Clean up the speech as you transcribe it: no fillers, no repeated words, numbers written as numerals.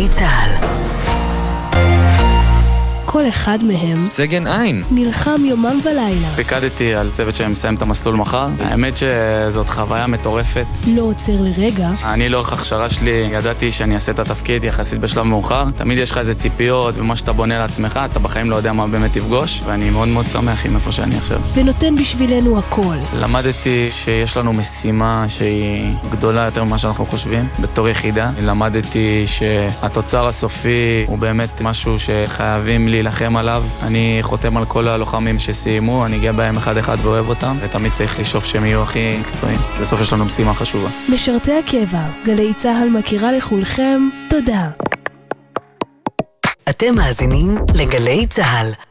גלי צהל. כל אחד מהם סגן עין נלחם יומם ולילה. פיקדתי על צוות שמסיים את המסלול מחר. האמת שזאת חוויה מטורפת. לא עוצר לרגע. אני לאורך הכשרה שלי ידעתי שאני אעשה את התפקיד יחסית בשלב מאוחר. תמיד יש לך איזה ציפיות ומה שאתה בונה לעצמך, אתה בחיים לא יודע מה באמת תפגוש, ואני מאוד מאוד שמח עם איפה שאני עכשיו. ונותן בשבילנו הכל. למדתי שיש לנו משימה שהיא גדולה יותר ממה שאנחנו חושבים בתור יחידה. למדתי שהתוצר הסופי הוא באמת משהו שחייבים להילחם עליו. אני חותם על כל הלוחמים שסיימו, אני אגיע בהם אחד אחד ואוהב אותם, ותמיד צריך לשאוף שהם יהיו הכי מקצועיים. בסוף יש לנו משימה חשובה. משרתי הקבע, גלי צהל מכירה לכולכם, תודה. אתם מאזינים לגלי צהל.